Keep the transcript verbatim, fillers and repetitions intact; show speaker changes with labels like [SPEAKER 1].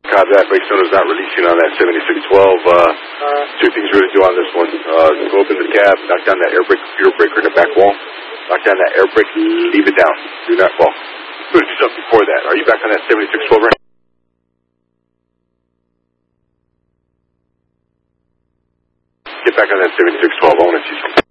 [SPEAKER 1] Copy that. Brake cylinder is not releasing on that seventy-six twelve. Uh, two things we're going to do on this one. Uh, go open the cab, knock down that air brake, computer breaker in the back wall. Knock down that air brake, leave it down. Do not fall. We're going to do something before that. Are you back on that seventy-six twelve right? Get back on that seventy-six twelve. I want to see something.